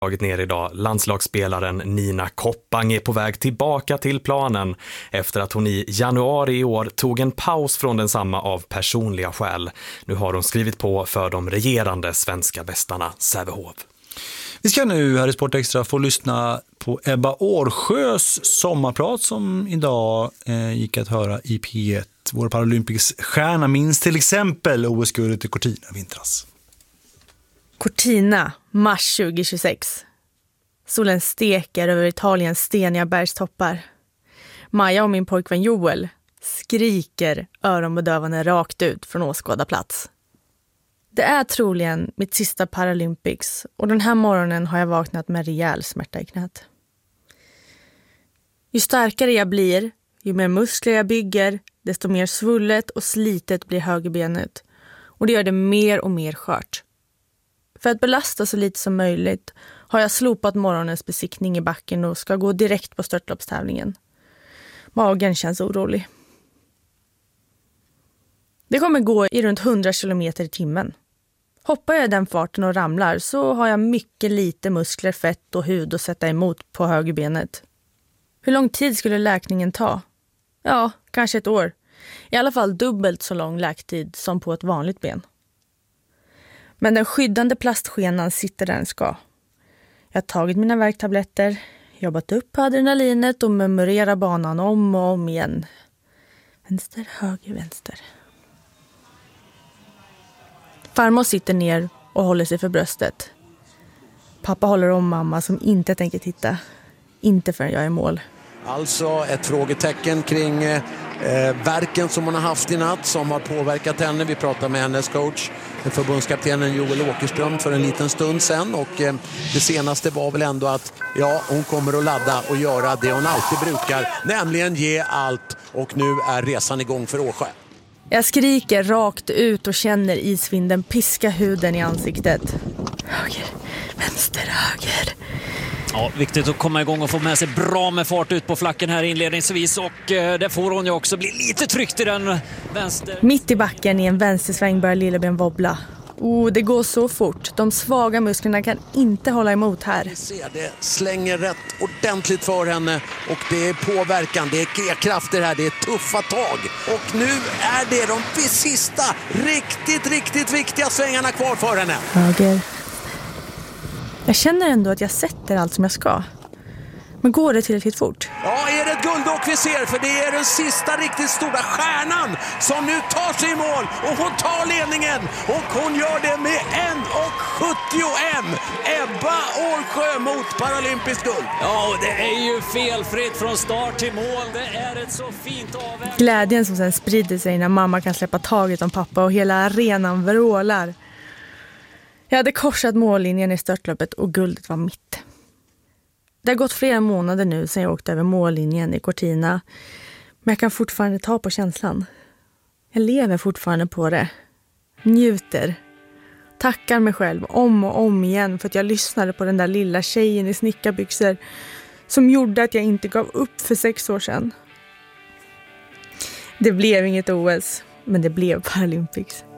Tagit ner idag. Landslagsspelaren Nina Koppang är på väg tillbaka till planen efter att hon i januari i år tog en paus från densamma av personliga skäl. Nu har hon skrivit på för de regerande svenska bästarna Sävehof. Vi ska nu här i Sport Extra få lyssna på Ebba Årsjös sommarprat som idag gick att höra i P1. Vår Paralympics-stjärna minns till exempel OS-guldet i Cortina vintras. Cortina, mars 2026. Solen steker över Italiens steniga bergstoppar. Maja och min pojkvän Joel skriker öronbedövande rakt ut från åskådarplats. Det är troligen mitt sista Paralympics och den här morgonen har jag vaknat med rejäl smärta i knät. Ju starkare jag blir, ju mer muskler jag bygger, desto mer svullet och slitet blir högerbenet. Och det gör det mer och mer skört. För att belasta så lite som möjligt har jag slopat morgonens besiktning i backen och ska gå direkt på störtloppstävlingen. Magen känns orolig. Det kommer gå i runt 100 km i timmen. Hoppar jag i den farten och ramlar så har jag mycket lite muskler, fett och hud att sätta emot på högerbenet. Hur lång tid skulle läkningen ta? Ja, kanske ett år. I alla fall dubbelt så lång läktid som på ett vanligt ben. Men den skyddande plastskenan sitter där den ska. Jag har tagit mina värktabletter, jobbat upp adrenalinet och memorerar banan om och om igen. Vänster, höger, vänster. Farmor sitter ner och håller sig för bröstet. Pappa håller om mamma som inte tänker titta. Inte förrän jag är i mål. Alltså ett frågetecken kring verken som hon har haft i natt som har påverkat henne. Vi pratar med hennes coach, förbundskaptenen Joel Åkerström för en liten stund sedan. Och det senaste var väl ändå att hon kommer att ladda och göra det hon alltid brukar. Nämligen ge allt, och nu är resan igång för Årsjö. Jag skriker rakt ut och känner isvinden piska huden i ansiktet. Höger, vänster, höger. Ja, viktigt att komma igång och få med sig bra med fart ut på flacken här inledningsvis. Och det får hon ju också bli lite tryckt i den vänster. Mitt i backen i en vänstersväng börjar lilleben wobbla. Det går så fort. De svaga musklerna kan inte hålla emot här. Vi ser det slänger rätt ordentligt för henne och det är påverkan, det är G-krafter här, det är tuffa tag. Och nu är det de sista riktigt viktiga svängarna kvar för henne. Höger. Jag känner ändå att jag sätter allt som jag ska. Men går det tillräckligt fort? Ja, är det ett guldåk vi ser? För det är den sista riktigt stora stjärnan som nu tar sig i mål. Och hon tar ledningen. Och hon gör det med 1,71. Ebba Årsjö mot Paralympiskt guld. Ja, det är ju felfritt från start till mål. Det är ett så fint avväg. Glädjen som sen sprider sig när mamma kan släppa taget om pappa och hela arenan vrålar. Jag hade korsat mållinjen i störtloppet och guldet var mitt. Det har gått flera månader nu sedan jag åkte över mållinjen i Cortina. Men jag kan fortfarande ta på känslan. Jag lever fortfarande på det. Njuter. Tackar mig själv om och om igen för att jag lyssnade på den där lilla tjejen i snickarbyxor som gjorde att jag inte gav upp för 6 år sedan. Det blev inget OS, men det blev Paralympics.